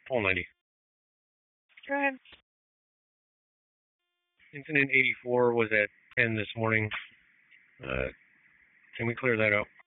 Paul 90. Go ahead. Incident 84 was at 10 this morning. Can we clear that up?